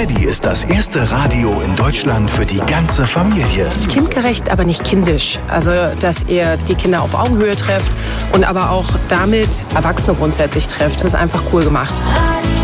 Daddy ist das erste Radio in Deutschland für die ganze Familie. Kindgerecht, aber nicht kindisch. Also, dass ihr die Kinder auf Augenhöhe trefft und aber auch damit Erwachsene grundsätzlich trefft. Das ist einfach cool gemacht.